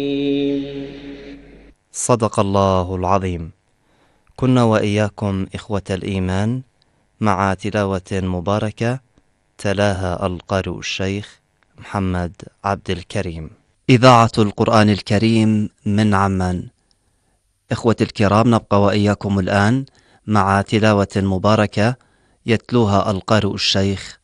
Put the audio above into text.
صدق الله العظيم. كنا وإياكم إخوة الإيمان مع تلاوة مباركة تلاها القارئ الشيخ محمد عبد الكريم. إذاعة القرآن الكريم من عمان. إخوة الكرام، نبقى وإياكم الآن مع تلاوة مباركة يتلوها القارئ الشيخ